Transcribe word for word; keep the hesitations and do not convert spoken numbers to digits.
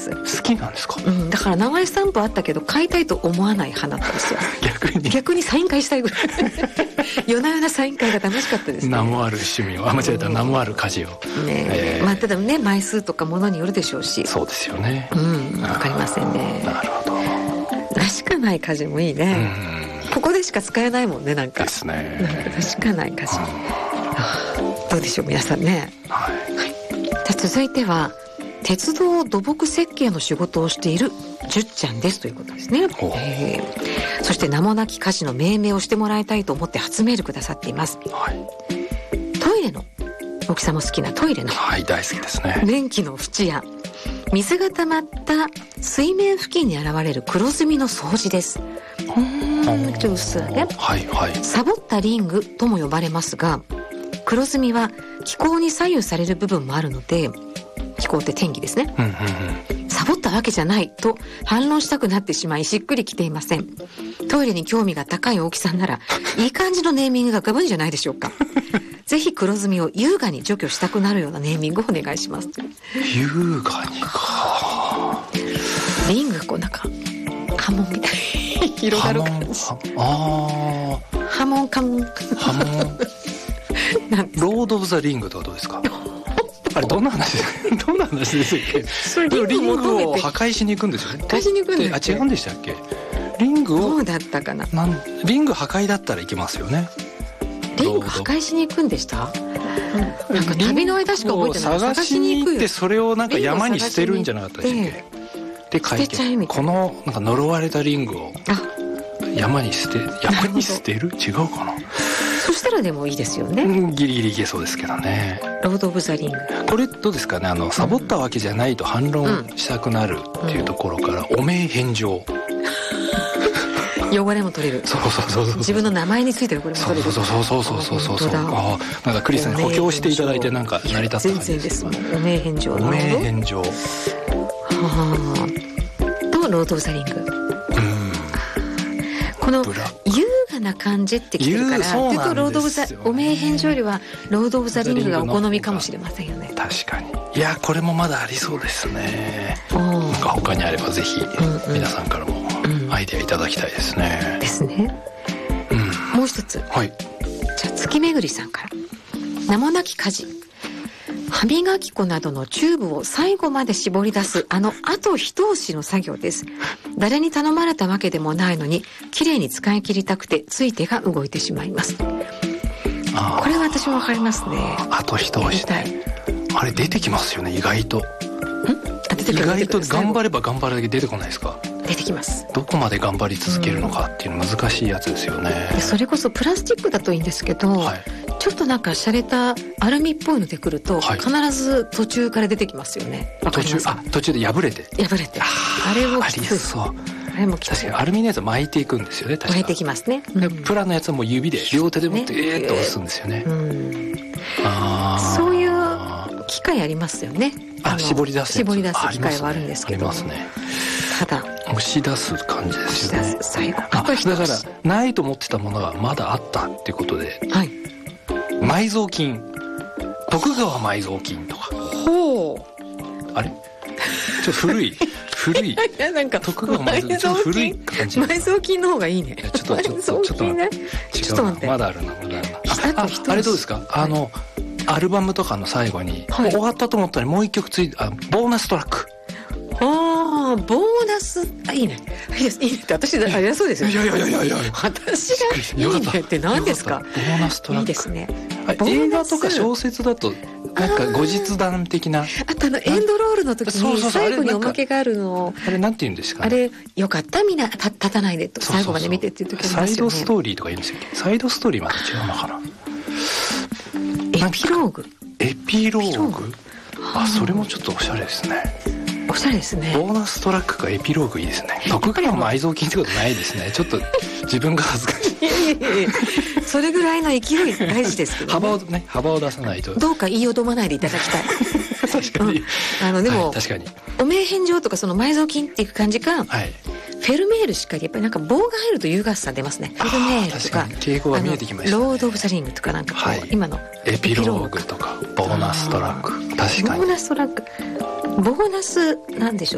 。 好きなんですか？ うん、だから名前スタンプあったけど買いたいと思わない派だったんですよ。 逆に逆にサイン会したいぐらい夜な夜なサイン会が楽しかったですね。 名もある趣味を、あ、間違えた、名もある家事をね、 えー、 まあただね枚数とかものによるでしょうし。 そうですよね。 うん、わかりませんね。 なるほど。 らしかない家事もいいね。うん、ここでしか使えないもんね、なんか。 ですね。 なんからしかない家事。どうでしょう皆さんね。はい。はい、じゃ続いては鉄道土木設計の仕事をしているじゅっちゃんですということですね。えー、そして名もなき家事の命名をしてもらいたいと思って初メールくださっています。はい、トイレの大木さんも好きなトイレの、 はい、大好きですね。 便器の縁や水が溜まった水面付近に現れる黒ずみの掃除です。うーん、ちょっと薄いね。はいはい。サボったリングとも呼ばれますが、黒ずみは気候に左右される部分もあるので、気候って天気ですね、うんうんうん、サボったわけじゃないと反論したくなってしまいしっくりきていません。トイレに興味が高い大木さんならいい感じのネーミングが浮かぶんじゃないでしょうか。ぜひ黒ずみを優雅に除去したくなるようなネーミングをお願いします。 優雅にか。 リングこうなんか波紋みたいに広がる感じ。ああ。波紋波紋。波紋。 ロード・オブ・ザ・リングとはどうですか？あれどんな話どんな話ですっけ？それリングリングを破壊しに行くんですよね。 破壊しに行くんです。 あ、違うんでしたっけ？リングをどうだったかな。 なんリング破壊だったらいけますよね。 リング破壊しに行くんでした？なんか旅の間しか覚えてない。 探しに行ってそれをなんか山に捨てるんじゃなかったでしたっけ？で書いてこのなんか呪われたリングを山に捨て山に捨てる違うかな。 そしたらでもいいですよね。 ギリギリいけそうですけどね。 ロード・オブ・ザ・リング。 これどうですかね。あのサボったわけじゃないと反論したくなるっていうところから、うん、汚名返上。 汚れも取れる。 そうそうそうそう。 自分の名前についてるこれも取れる。 そうそうそうそうそうそうそう。ああ、なんかクリスさんに補強していただいてなんか成り立った感じです。 全然です。汚名返上。 汚名返上。はあ。とロード・オブ・ザ・リング。うん。この優雅な感じってきてるから、そうなんですよね。ロード・オブ・ザ・汚名返上よりはロード・オブ・ザ・リングがお好みかもしれませんよね。 確かに。いやこれもまだありそうですね。なんか他にあればぜひ皆さんからもアイデアいただきたいですね。 ですね。うん。もう一つ。はい。じゃあ月めぐりさんから。名もなき家事。歯磨き粉などのチューブを最後まで絞り出すあのあと一押しの作業です。誰に頼まれたわけでもないのにきれいに使い切りたくてつい手が動いてしまいます。あ、これは私もわかりますね。 あと一押しね。あれ出てきますよね意外と。ん？あ、出てくる。意外と頑張れば頑張るだけ出てこないですか？ 出てきます。 どこまで頑張り続けるのかっていうの難しいやつですよね。 それこそプラスチックだといいんですけど、はい、ちょっとなんか洒落たアルミっぽいのでくると、はい、必ず途中から出てきますよね。 途中、あ、途中で破れて破れて あ, あれもきつい。ありそう。あれもきつい。 確かにアルミのやつ巻いていくんですよね。確か巻いてきますね、 うん、プラのやつはもう指で両手で持ってえーっと押すんですよね、うん、 あそういう機械ありますよね。 ああ絞り出す絞り出す機械はあるんですけど、 ありますね。 ただ押し出す感じですよね。 最後あだからないと思ってたものがまだあったっていうことで、はい、埋蔵金徳川埋蔵金とか。 ほうあれちょっと古い古い。いやなんか徳川埋蔵金ちょっと古い感じ。 埋蔵金の方がいいね。 いやちょっとちょっとちょっと待ってちょっと待ってまだあるなまだあるな。あ, あれどうですか、はい、あのアルバムとかの最後に、はい、終わったと思ったらもう一曲ついてあボーナストラック。 ああボーナスあいいねいいですいいねって私ありそうですよ。 いやいやいやいやいや私がいいねって何ですか。 ボーナストラックいいですね。 映画とか小説だとなんか後日談的な あ, あとあのエンドロールの時に最後におまけがあるのあれなんて言うんですかね。 あれよかったみんな立たないでと最後まで見てっていう時ありますよね。 サイドストーリーとか言うんですよ。サイドストーリーまた違うのかな。 エピローグエピローグあそれもちょっとおしゃれですね。 おしゃれですね。 ボーナストラックかエピローグいいですね。徳川埋蔵金ってことないですね。ちょっと自分が恥ずかしい。いやいやいやそれぐらいの勢い大事ですけど、ね、 幅をね幅を出さないとどうか言いよどまないでいただきたい。 確かに、うん、 あのでも、 はい、確かにお名返上とかその埋蔵金っていく感じか、はい、フェルメールしっかりやっぱりなんか棒が入ると優雅さ出ますね。フェルメールとか傾向が見えてきましたね。 ロード・オブ・ザ・リングとかなんかこう、はい、今のエピローグとかボーナストラック確かにボーナストラックボーナスなんでしょう